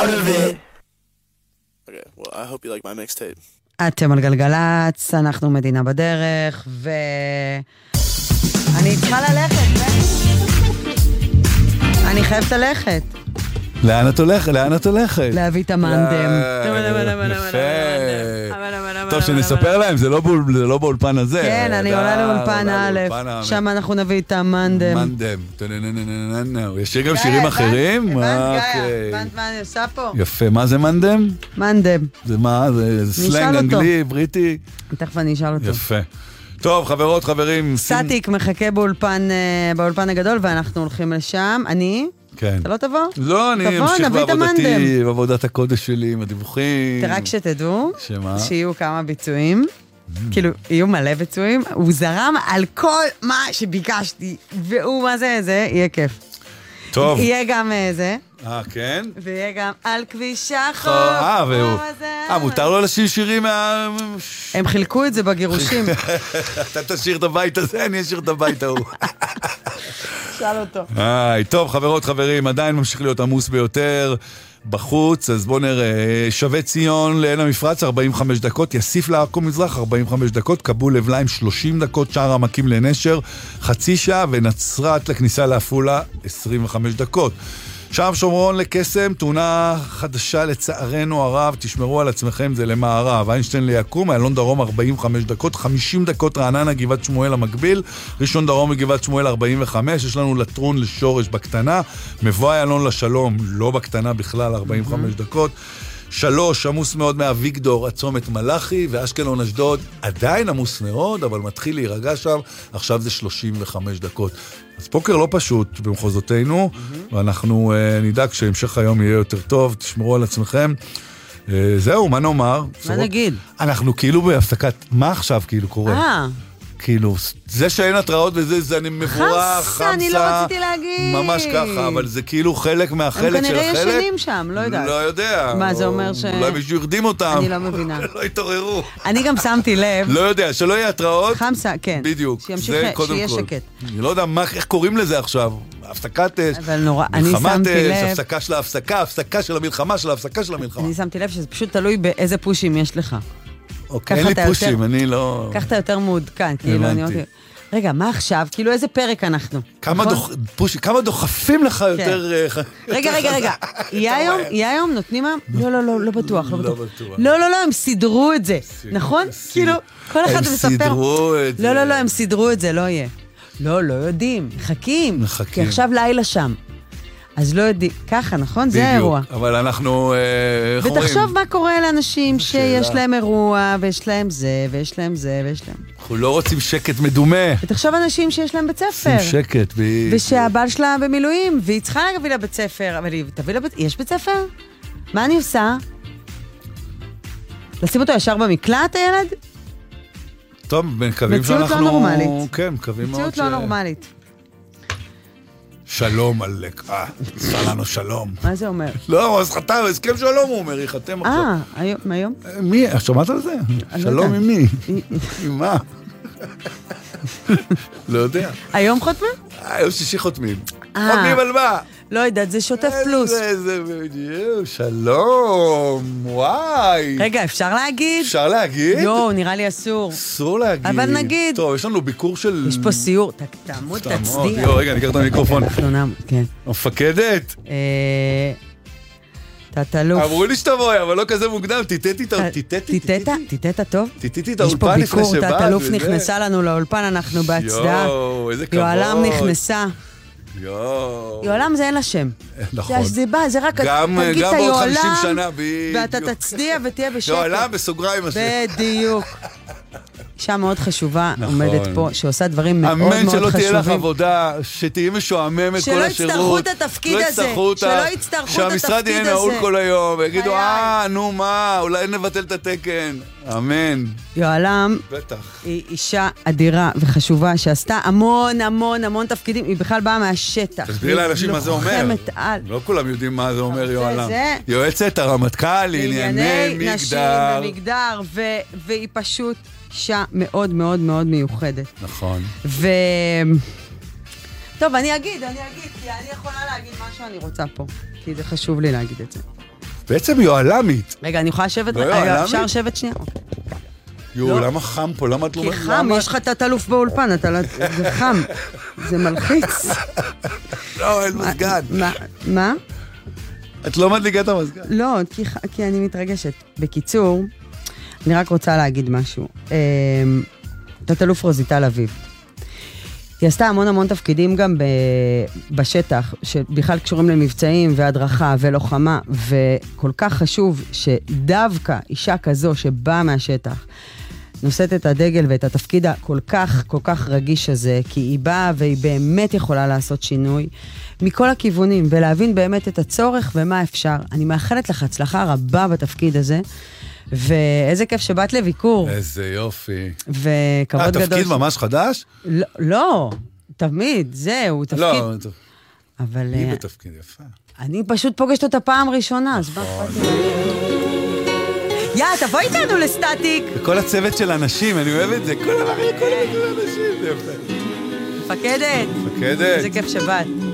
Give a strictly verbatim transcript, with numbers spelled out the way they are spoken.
part of it. Okay, well, I hope you like my mixtape. אתם על גלגלץ, אנחנו מדינה בדרך, ו... אני צריכה ללכת, אני חייבת ללכת. לאן את הולכת? לאן את הולכת? להביא את המנדם. יפה. טוב, שנספר להם, זה לא באולפן הזה. כן, אני עולה לאולפן א', שם אנחנו נביא את המנדם. מנדם. יש גם שירים אחרים? הבנת גיא, הבנת מה אני עושה פה? יפה, מה זה מנדם? מנדם. זה מה? זה סלנג אנגלי, בריטי? תכף אני אשאל אותו. יפה. טוב, חברות, חברים. סטטיק מחכה באולפן הגדול, ואנחנו הולכים לשם. אני? כן. אתה לא תבוא? לא, אני אמשיך בעבודתי, בעבודת הקודש שלי, עם הדיווחים. רק שתדעו, שמה? שיהיו כמה ביצועים, כאילו, יהיו מלא ביצועים, הוא זרם על כל מה שביקשתי, והוא, מה זה, זה, יהיה כיף. טוב. יהיה גם זה. אה, כן? ויהיה גם על כביש החוף. אה, והוא. אה, מותר לו לשיר שירים מה... הם חילקו את זה בגירושים. אתה תשאיר את הבית הזה, אני אשאיר את הבית ההוא. שאל אותו. היי, טוב, חברות, חברים, עדיין ממשיך להיות עמוס ביותר בחוץ, אז בואו נראה. שווה ציון לעין המפרץ, ארבעים וחמש דקות, יסיף לעכו מזרח, ארבעים וחמש דקות, כבול לבליים, שלושים דקות, שער עמקים לנשר, חצי שעה, ונצרת לכניסה לעפולה, עשרים וחמש דקות. שם שומרון לקסם, תאונה חדשה לצערנו הרב, תשמרו על עצמכם, זה למערב. איינשטיין ליקום, איילון דרום ארבעים וחמש דקות, חמישים דקות רעננה, גבעת שמואל המקביל, ראשון דרום וגבעת שמואל ארבעים וחמש, יש לנו לטרון לשורש בקטנה, מבוא איילון לשלום, לא בקטנה בכלל, ארבעים וחמש דקות, שלוש, עמוס מאוד מהוויגדור, הצומת מלאכי, ואשקלון אשדוד, עדיין עמוס מאוד, אבל מתחיל להירגע שם, עכשיו זה שלושים וחמש דקות. אז פוקר לא פשוט במחוזותינו, mm-hmm. ואנחנו uh, נדאג שהמשך היום יהיה יותר טוב, תשמרו על עצמכם. Uh, זהו, מה נאמר? מה בשורות? נגיד? אנחנו כאילו בהפסקת, מה עכשיו כאילו קורה? אה. כאילו, זה שאין התראות וזה, זה אני מבורך, חמסה, אני לא רציתי להגיד. ממש ככה, אבל זה כאילו חלק מהחלק של החלק. הם כנראה ישנים שם, לא יודעת. לא יודע. מה, זה אומר ש... אולי מישהו ירדים אותם. אני לא מבינה. לא התעוררו. אני גם שמתי לב. לא יודע, שלא יהיה התראות. חמסה, כן. בדיוק. זה קודם כל. שיהיה שקט. אני לא יודע איך קוראים לזה עכשיו. הפסקת אש. אבל נורא, אני שמתי לב. הפסקה של ההפסקה, הפסקה של המלחמה, של ההפסקה של המלחמה. אני שמתי לב שזה פשוט תלוי באיזה פושים יש לך. אוקיי, אין לי פושים, אני לא... כך אתה יותר מעודכן, כאילו אני אומרת... רגע, מה עכשיו? כאילו איזה פרק אנחנו? כמה דוחפים לך יותר... רגע, רגע, רגע. יהיה היום נותנים מה? לא, לא, לא, לא בטוח, לא בטוח. לא, לא, לא, הם סידרו את זה. נכון? כאילו, כל אחד מספר. הם סידרו את זה. לא, לא, לא, הם סידרו את זה, לא יהיה. לא, לא יודעים. מחכים. מחכים. כי עכשיו לילה שם. אז לא יודעים, ככה, נכון? זה האירוע. אבל אנחנו, איך אומרים? ותחשוב מה קורה לאנשים שיש להם אירוע, ויש להם זה, ויש להם זה, ויש להם... אנחנו לא רוצים שקט מדומה. ותחשוב אנשים שיש להם בית ספר. רוצים שקט. ושהבעל שלה במילואים, והיא צריכה להביא לה בית ספר, אבל היא תביא לה בית... יש בית ספר? מה אני עושה? לשים אותו ישר במקלט, הילד? טוב, מקווים שאנחנו... מציאות לא נורמלית. כן, מקווים מאוד ש... מציאות לא נורמלית. שלום עלק, אה, עשה לנו שלום. מה זה אומר? לא, אז חתם, הסכם שלום הוא אומר, יחתם עכשיו. אה, מהיום? מי? שמעת על זה? שלום עם מי? עם מה? לא יודע. היום חותמים? היום שישי חותמים. חותמים על מה? לא יודעת, זה שוטף פלוס. זה בדיוק, שלום, וואי. רגע, אפשר להגיד? אפשר להגיד? יו, נראה לי אסור. אסור להגיד. אבל נגיד. טוב, יש לנו ביקור של... יש פה סיור, תעמוד, תצדיע. יו, רגע, אני אקח את המיקרופון. אנחנו נעמוד, כן. המפקדת. תת-אלוף. אמרו לי שתבואי, אבל לא כזה מוקדם, טיטטי את האולפן. טיטטה? טיטטה טוב? טיטטי את האולפן לפני שבאת. יש פה ביקור, תת-אלוף נכנסה לנו לאולפן, אנחנו בהצדעה. יואו, איזה כבוד. יועלם נכנסה. יואו. יועלם זה אין לה שם. נכון. זה בא, זה רק... גם בעוד חמישים שנה, בדיוק. ואתה תצדיע ותהיה בשקט. יועלם בסוגריים. בדיוק. אישה מאוד חשובה, עומדת פה, שעושה דברים מאוד מאוד חשובים. אמן שלא תהיה לך עבודה, שתהיה משועממת כל השירות. שלא יצטרכו את התפקיד הזה. שלא יצטרכו את התפקיד הזה. שהמשרד יהיה נעול כל היום, ויגידו, אה, נו מה, אולי נבטל את התקן. אמן. יועלם, בטח. היא אישה אדירה וחשובה, שעשתה המון המון המון תפקידים, היא בכלל באה מהשטח. תסביר לאנשים מה זה אומר. לא כולם יודעים מה זה אומר יועלם. יועצת הרמטכ"ל לענייני מגדר. נשים ומגדר, והיא פשוט אישה מאוד מאוד מאוד מיוחדת. נכון. ו... טוב, אני אגיד, אני אגיד, כי אני יכולה להגיד מה שאני רוצה פה, כי זה חשוב לי להגיד את זה. בעצם יועלמית. רגע, אני יכולה לשבת? לא יועלמית? אפשר לשבת שנייה? יואו, למה חם פה? למה את לא... כי חם, יש לך תת-אלוף באולפן, זה חם. זה מלחיץ. לא, אין מזגן. מה? את לא מדליקה את המזגן. לא, כי אני מתרגשת. בקיצור, אני רק רוצה להגיד משהו. תת-אלוף רוזיטל אביב. היא עשתה המון המון תפקידים גם בשטח, שבכלל קשורים למבצעים והדרכה ולוחמה, וכל כך חשוב שדווקא אישה כזו שבאה מהשטח, נושאת את הדגל ואת התפקיד הכל כך, כל כך רגיש הזה, כי היא באה והיא באמת יכולה לעשות שינוי מכל הכיוונים, ולהבין באמת את הצורך ומה אפשר. אני מאחלת לך הצלחה רבה בתפקיד הזה, ואיזה כיף שבאת לביקור. איזה יופי. וכבוד גדול. התפקיד ממש חדש? לא, לא, תמיד, זהו, תפקיד. לא, אבל... היא בתפקיד יפה. אני פשוט פוגשת אותה פעם ראשונה, אז מה אכפת לי? יא, תבוא איתנו לסטטיק. וכל הצוות של אנשים, אני אוהב את זה, כל המחיר, כל המחיר אנשים, זה יפה. מפקדת. מפקדת. איזה כיף שבאת.